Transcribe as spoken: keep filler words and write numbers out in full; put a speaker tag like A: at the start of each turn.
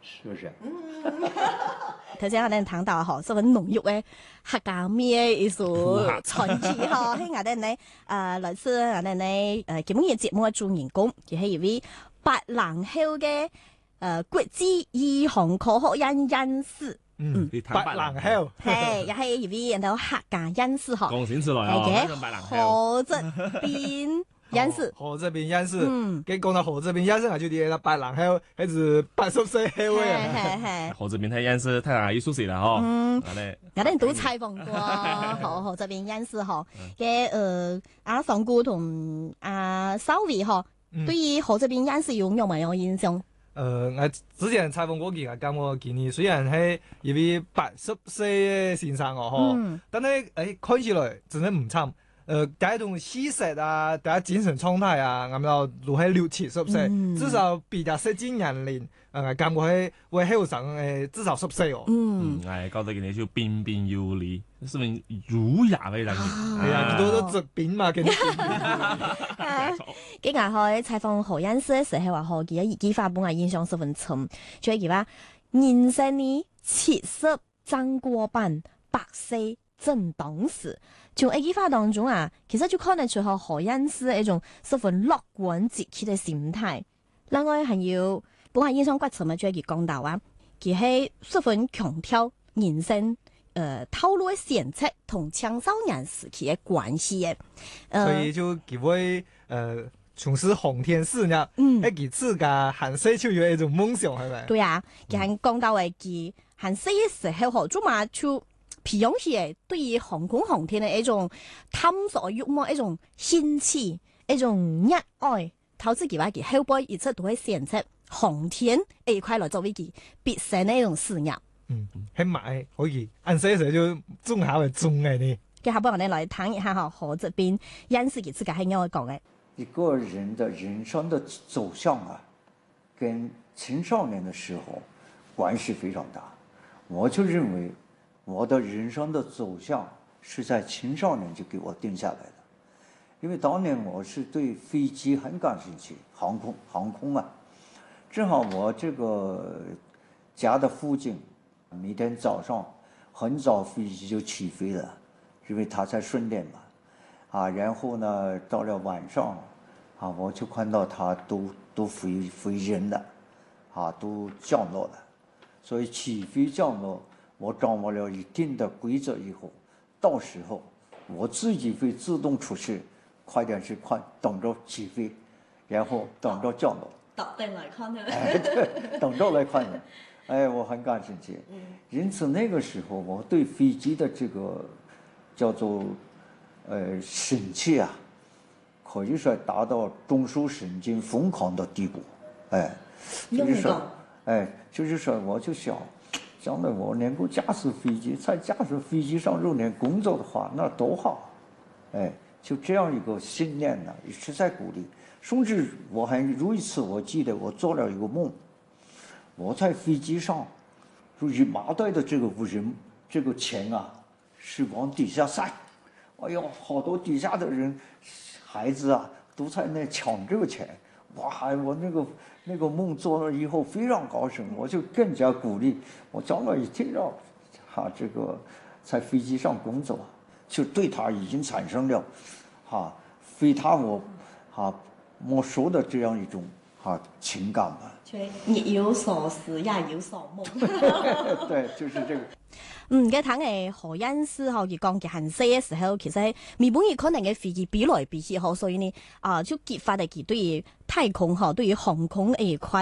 A: 是不是？
B: 頭先我哋談到嗬，十分濃郁嘅客家麵一首傳奇嗬，喺我哋呢誒來自我哋呢誒基本嘅節目嘅主人公，佢係一位八零後嘅誒國際醫學科學院院士。
C: 嗯，八零後
B: 係又係一位人哋客家院士嗬，
D: 講先出來哦，
B: 係
D: 嘅八零
B: 嘅何澤斌院士。
C: 何澤斌院士，
B: 嗯，
C: 佢講到何澤斌院士，我就記得八零後，還是八十歲後嘅。
B: 係係。
D: 何澤斌睇院士，睇下藝術史啦嗬。
B: 嗯，
D: 我
B: 我哋都採訪過何何澤斌院士嗬嘅誒阿桑姑同阿修偉嗬，對於何澤斌院士有冇有印象？
C: 誒、呃，我之前採訪過佢，我講我見你雖然係一位八十歲嘅先生哦，嗬、嗯，但係誒看起來真係唔差。誒、呃，第一種氣色啊，第一精神狀態啊，咁樣都係六七十歲，嗯、至少比較實際年齡，誒、呃，感覺係會後生誒，至少十歲哦。
D: 嗯，係覺得佢哋就彬彬有禮，是咪儒雅嘅人？
C: 係啊，都都直扁嘛，佢哋。
B: 今日去採訪何院士嘅時候話，何佢嘅一句話本我印象十分深，就係佢話：人生呢七十爭過半，百歲正當時。從一句話當中啊，其實就看得出何何院士一種十分樂觀積極嘅心態。另外還有本我印象較深嘅就係佢講到啊，佢係十分強調人生。誒，透露嘅選擇同青少年時期嘅關係嘅，
C: 呃、所以就佢會誒從事航天事呢，
B: 嗯，
C: 一幾次噶行西就有一種夢想係咪？
B: 對啊，佢係講到嘅佢行西嘅時候，做嘛就培養起嚟對於航空航天嘅一種探索慾望，一種興趣，一種熱愛。投資佢話佢後輩一直都會選擇航天呢一塊來作為佢畢生嘅一種事業。
C: 嗯，喺買可以按細時就中下為中嘅呢。
B: 嘅下邊我哋來談一下哈，何澤斌院士佢自己係點樣講嘅？
A: 一個人的人生的走向啊，跟青少年的時候關係非常大。我就認為我的人生的走向是在青少年就給我定下來的，因為當年我是對飛機很感興趣，航空航空啊，正好我這個家的附近。每天早上很早飛機就起飛了，因為它在順電嘛，啊，然後呢到了晚上，啊，我就看到它都都飛飛人了，啊，都降落了，所以起飛降落，我掌握了一定的規則以後，到時候我自己會自動出去，快點去看，等着起飛，然後等着降落。
B: 特定來看呢？
A: 哎，對，等着來看的。哎，我很感興趣，因此那個時候我對飛機的這個叫做呃興趣啊，可以說達到中樞神經瘋狂的地步。哎，就是說，哎，就是說，我就想，將來我能夠駕駛飛機，在駕駛飛機上入年工作的話，那多好。哎，就這樣一個信念呢，一直在鼓勵。甚至我還有一次，我記得我做了一個夢。我在飛機上，就以麻袋的這個無人這個錢啊，是往底下塞。哎呦，好多底下的人，孩子啊，都在那搶這個錢。哇，我那個那個夢做了以後非常高興，我就更加鼓勵我將來一定要，哈、啊，這個在飛機上工作，就對他已經產生了，哈、啊，非他我，哈、啊，莫屬的這樣一種。啊，情感吧，
B: 日有所思，夜有所夢。
A: 對，就是這個。
B: 嗯，嘅睇嘅何院士嗬，佢講佢行西嘅時候，其實係原本佢可能嘅飛機比來比去嗬，所以呢，啊、呃，就激發咗佢對於太空嗬，對於航空呢一塊。